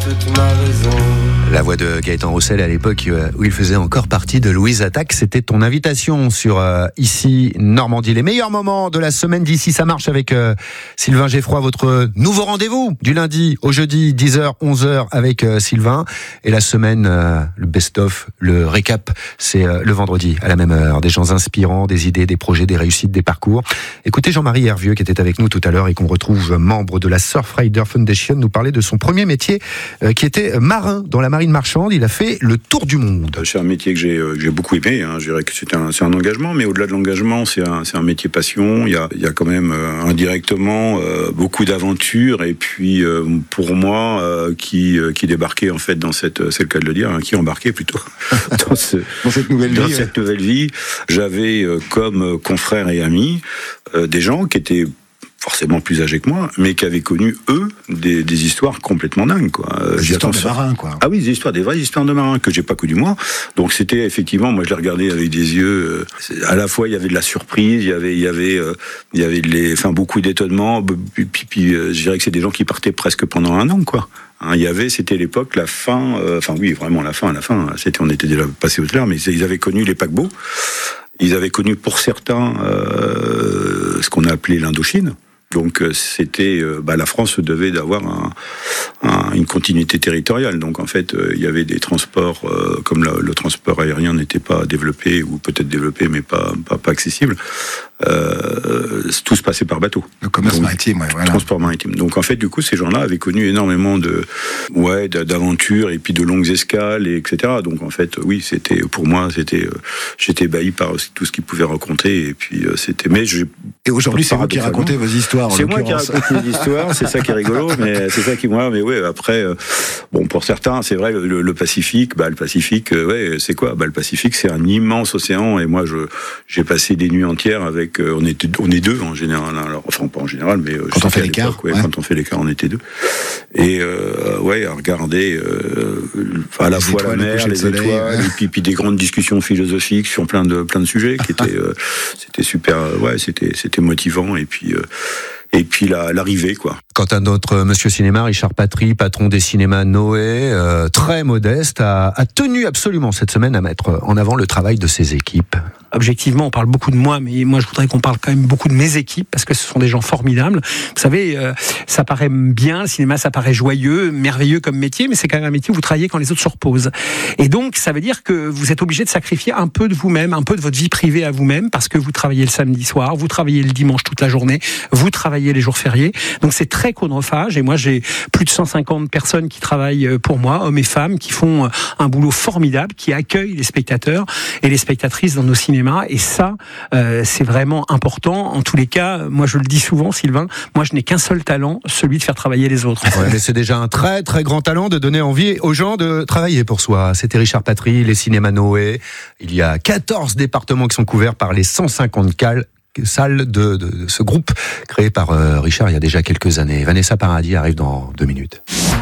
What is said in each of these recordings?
toute ma raison. La voix de Gaëtan Roussel à l'époque où il faisait encore partie de Louise Attaque, c'était ton invitation sur Ici Normandie. Les meilleurs moments de la semaine d'Ici ça marche avec Sylvain Geffroy, votre nouveau rendez-vous du lundi au jeudi 10h, 11h avec Sylvain. Et la semaine, le best-of, le récap, c'est le vendredi à la même heure. Des gens inspirants, des idées, des projets, des réussites, des parcours. Écoutez Jean-Marie Hervieux qui était avec nous tout à l'heure et qu'on retrouve membre de la Surfrider Foundation nous parler de son premier métier qui était marin dans la marine marchande. Il a fait le tour du monde. C'est un métier que j'ai beaucoup aimé. Je dirais que c'est un engagement, mais au-delà de l'engagement, c'est un métier passion. Il y a quand même indirectement beaucoup d'aventures. Et puis pour moi, qui débarquait en fait dans c'est le cas de le dire, qui embarquait plutôt dans cette nouvelle vie, j'avais comme confrères et amis des gens qui étaient forcément plus âgés que moi, mais qui avaient connu, eux, des histoires complètement dingues, quoi. Des histoires de marins, quoi. Ah oui, des vraies histoires de marins que j'ai pas connues moi. Donc c'était effectivement, moi je les regardais avec des yeux, à la fois il y avait de la surprise, il y avait beaucoup d'étonnement, puis je dirais que c'est des gens qui partaient presque pendant un an, quoi. C'était l'époque, la fin, vraiment la fin, on était déjà passé au clair, mais ils avaient connu les paquebots, ils avaient connu pour certains ce qu'on a appelé l'Indochine. Donc c'était, la France devait d'avoir une continuité territoriale. Donc en fait, il y avait des transports, comme le transport aérien n'était pas développé, ou peut-être développé, mais pas accessible. Tout se passait par bateau. Le commerce maritime, ouais, voilà. Transport maritime. Donc en fait, du coup, ces gens-là avaient connu énormément d'aventures et puis de longues escales, etc. Donc en fait, oui, pour moi, j'étais ébahi par tout ce qu'ils pouvaient raconter. Et puis Et aujourd'hui, c'est vous qui racontez vos histoires. C'est moi qui raconte mes histoires. C'est ça qui est rigolo, mais c'est ça qui mais oui. Après, pour certains, c'est vrai, le Pacifique. Le Pacifique, c'est quoi ? Le Pacifique, c'est un immense océan. Et moi, j'ai passé des nuits entières avec. On est deux en général. Alors, enfin, pas en général, mais quand on fait l'écart. Quand on fait l'écart, on était deux. Et à regarder à la fois la mer, les étoiles, et puis des grandes discussions philosophiques sur plein de sujets qui étaient. C'était super. C'était motivant. Et puis l'arrivée, quoi. Quant à notre monsieur cinéma, Richard Patry, patron des cinémas Noé, très modeste, a tenu absolument cette semaine à mettre en avant le travail de ses équipes. Objectivement, on parle beaucoup de moi, mais moi je voudrais qu'on parle quand même beaucoup de mes équipes, parce que ce sont des gens formidables. Vous savez, ça paraît bien, le cinéma, ça paraît joyeux, merveilleux comme métier, mais c'est quand même un métier où vous travaillez quand les autres se reposent. Et donc, ça veut dire que vous êtes obligé de sacrifier un peu de vous-même, un peu de votre vie privée à vous-même, parce que vous travaillez le samedi soir, vous travaillez le dimanche toute la journée, vous travaillez les jours fériés. Donc c'est très chronophage, et moi j'ai plus de 150 personnes qui travaillent pour moi, hommes et femmes, qui font un boulot formidable, qui accueillent les spectateurs et les spectatrices dans nos cinémas. Et ça, c'est vraiment important. En tous les cas, moi je le dis souvent, Sylvain, moi je n'ai qu'un seul talent, celui de faire travailler les autres. Ouais, mais c'est déjà un très très grand talent de donner envie aux gens de travailler pour soi. C'était Richard Patry, les cinémas Noé. Il y a 14 départements qui sont couverts par les 150 salles de ce groupe créé par Richard il y a déjà quelques années. Vanessa Paradis arrive dans 2 minutes.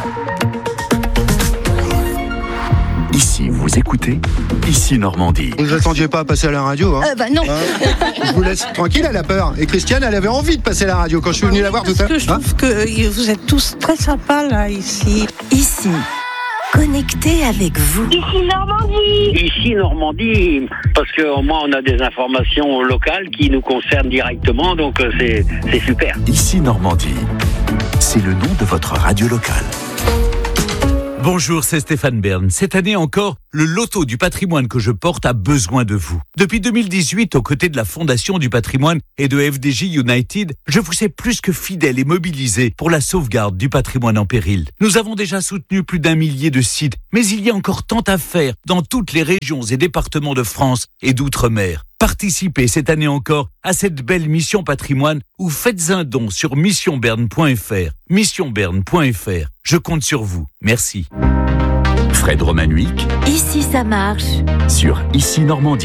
Ici, vous écoutez Ici Normandie. Vous n'attendiez pas à passer à la radio, hein ? Non. Je vous laisse tranquille, elle a peur. Et Christiane, elle avait envie de passer à la radio quand je suis venu la voir tout à l'heure. Je trouve que vous êtes tous très sympas, là, ici. Ici, connecté avec vous. Ici Normandie. Ici Normandie, parce qu'au moins on a des informations locales qui nous concernent directement, donc c'est super. Ici Normandie, c'est le nom de votre radio locale. Bonjour, c'est Stéphane Bern. Cette année encore, le loto du patrimoine que je porte a besoin de vous. Depuis 2018, aux côtés de la Fondation du patrimoine et de FDJ United, je vous sais plus que fidèle et mobilisé pour la sauvegarde du patrimoine en péril. Nous avons déjà soutenu plus d'1 millier de sites, mais il y a encore tant à faire dans toutes les régions et départements de France et d'outre-mer. Participez cette année encore à cette belle mission patrimoine ou faites un don sur missionberne.fr. Missionberne.fr. Je compte sur vous. Merci. Fred Romanuik. Ici ça marche. Sur Ici Normandie.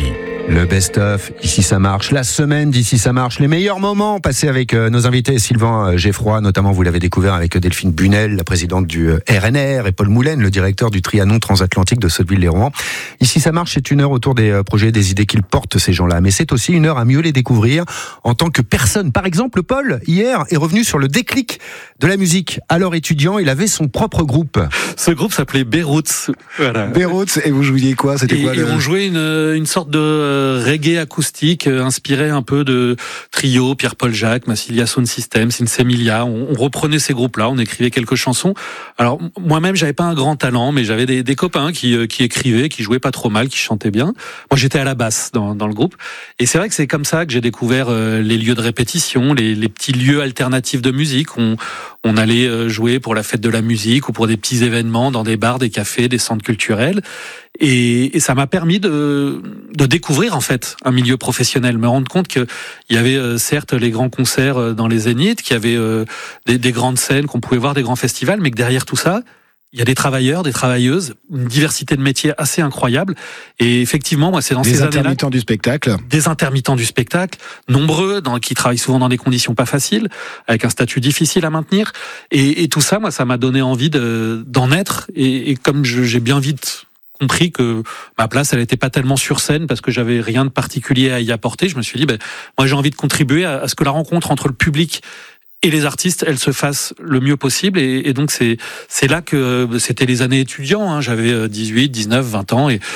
Le best-of, ici ça marche, la semaine d'ici ça marche, les meilleurs moments passés avec nos invités Sylvain Geffroy, notamment vous l'avez découvert avec Delphine Bunel, la présidente du RNR, et Paul Moulaine, le directeur du Trianon transatlantique de Sotteville-lès-Rouen. Ici ça marche, c'est une heure autour des projets, des idées qu'ils portent ces gens-là, mais c'est aussi une heure à mieux les découvrir en tant que personne. Par exemple, Paul, hier, est revenu sur le déclic de la musique. Alors étudiant, il avait son propre groupe. Ce groupe s'appelait Beyrouth. Voilà. Beyrouth, et vous jouiez quoi? C'était quoi et on jouait une sorte de reggae acoustique inspiré un peu de Trio, Pierre-Paul Jacques, Massilia Sound System, Sinsemilia. On reprenait ces groupes-là, on écrivait quelques chansons. Alors moi-même, j'avais pas un grand talent, mais j'avais des copains qui écrivaient, qui jouaient pas trop mal, qui chantaient bien. Moi, j'étais à la basse dans le groupe. Et c'est vrai que c'est comme ça que j'ai découvert les lieux de répétition, les petits lieux alternatifs de musique. On allait jouer pour la fête de la musique ou pour des petits événements dans des bars, des cafés, des centres culturels. Et ça m'a permis de découvrir en fait un milieu professionnel, me rendre compte qu'il y avait certes les grands concerts dans les Zéniths, qu'il y avait des grandes scènes, qu'on pouvait voir des grands festivals, mais que derrière tout ça, il y a des travailleurs, des travailleuses, une diversité de métiers assez incroyable. Et effectivement, moi, c'est dans ces années-là... Des intermittents du spectacle. Des intermittents du spectacle, nombreux, qui travaillent souvent dans des conditions pas faciles, avec un statut difficile à maintenir. Et tout ça, moi, ça m'a donné envie d'en être. Et comme j'ai bien vite compris que ma place, elle n'était pas tellement sur scène parce que j'avais rien de particulier à y apporter, je me suis dit, moi, j'ai envie de contribuer à ce que la rencontre entre le public et les artistes, elles se fassent le mieux possible. Et donc, c'est là que c'était les années étudiants. Hein. J'avais 18, 19, 20 ans et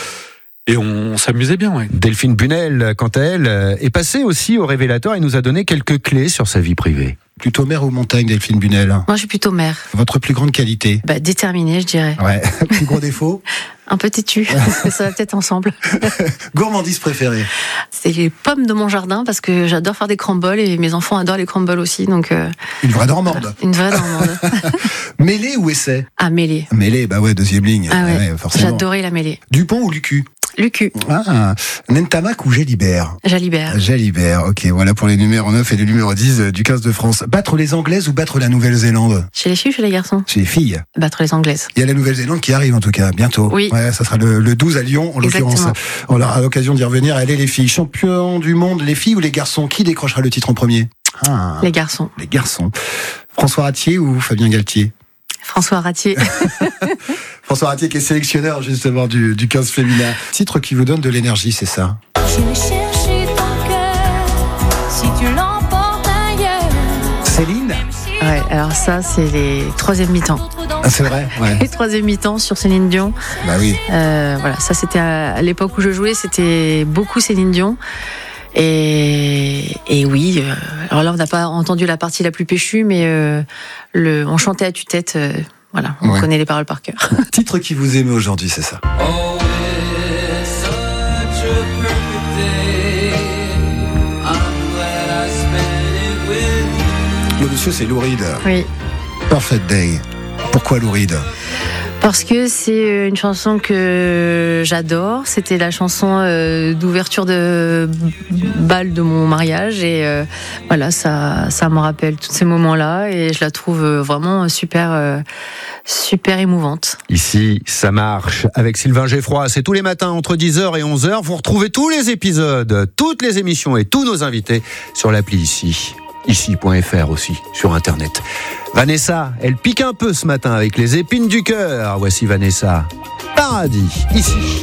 on s'amusait bien. Ouais. Delphine Bunel, quant à elle, est passée aussi au révélateur et nous a donné quelques clés sur sa vie privée. Plutôt mer ou montagne, Delphine Bunel? Moi, je suis plutôt mer. Votre plus grande qualité? Déterminée, je dirais. Ouais. Plus gros défaut? Un peu têtu, ça va peut-être ensemble. Gourmandise préférée? C'est les pommes de mon jardin, parce que j'adore faire des crumbles et mes enfants adorent les crumbles aussi. Donc, une vraie Normande. Une vraie Normande. Mêlée ou essai? Ah, mêlée. Mêlée, bah ouais, deuxième ligne. Ah ouais, forcément. J'adorais la mêlée. Dupont ou Lucu? Lucu. Ah, Nentamac ou Jalibert? Jalibert. Jalibert, ok, voilà pour les numéros 9 et les numéros 10 du 15 de France. Battre les Anglaises ou battre la Nouvelle-Zélande? Chez les filles ou chez les garçons? Chez les filles. Battre les Anglaises. Il y a la Nouvelle-Zélande qui arrive en tout cas, bientôt. Oui. Ouais, ça sera le 12 à Lyon, en l'occurrence. On aura l'occasion d'y revenir. Allez les filles, champions du monde, les filles ou les garçons? Qui décrochera le titre en premier? Les garçons. Les garçons. François Ratier ou Fabien Galtier? François Ratier. François Ratier qui est sélectionneur justement du 15 féminin. Titre qui vous donne de l'énergie, c'est ça? Je vais chercher ton cœur, si tu l'emportes ailleurs. Céline? Ouais, alors ça, c'est les troisième mi-temps. Ah, c'est vrai, ouais. Les troisième mi-temps sur Céline Dion. Bah oui. Voilà, ça c'était à l'époque où je jouais, c'était beaucoup Céline Dion. Et oui, alors là on n'a pas entendu la partie la plus péchue, mais on chantait à tue-tête, voilà, on connaît les paroles par cœur. Titre qui vous aimait aujourd'hui, c'est ça? Le monsieur c'est Lou Reed. Oui. Perfect Day. Pourquoi Lou Reed? Parce que c'est une chanson que j'adore. C'était la chanson d'ouverture de bal de mon mariage. Et voilà, ça me rappelle tous ces moments-là. Et je la trouve vraiment super émouvante. Ici, ça marche avec Sylvain Geffroy. C'est tous les matins entre 10h et 11h. Vous retrouvez tous les épisodes, toutes les émissions et tous nos invités sur l'appli ici.fr aussi, sur Internet. Vanessa, elle pique un peu ce matin avec les épines du cœur. Voici Vanessa. Paradis, ici.